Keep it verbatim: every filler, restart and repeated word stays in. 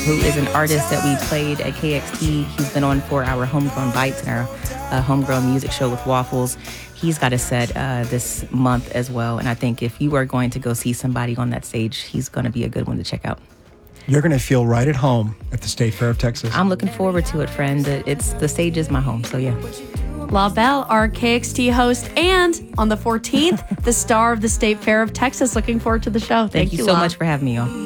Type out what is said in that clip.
who is an artist that we played at K X T. He's been on for our Homegrown Bites and our uh, Homegrown Music Show with Waffles. He's got a set uh, this month as well. And I think if you are going to go see somebody on that stage, he's going to be a good one to check out. You're going to feel right at home at the State Fair of Texas. I'm looking forward to it, friend. It's the stage is my home, so yeah. La Belle, our K X T host, and on the fourteenth, the star of the State Fair of Texas. Looking forward to the show. Thank, Thank you you so La. much for having me on.